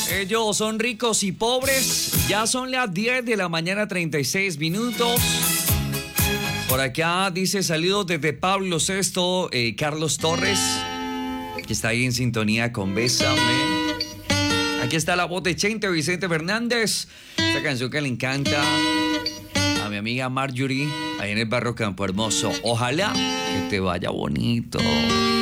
Ellos son ricos y pobres. Ya son las 10 de la mañana, 36 minutos. Por acá dice saludos desde Pablo VI, Carlos Torres, que está ahí en sintonía con Bésame. Aquí está la voz de Chente Vicente Fernández. Esta canción que le encanta a mi amiga Marjorie, ahí en el barrio Campo Hermoso. Ojalá que te vaya bonito.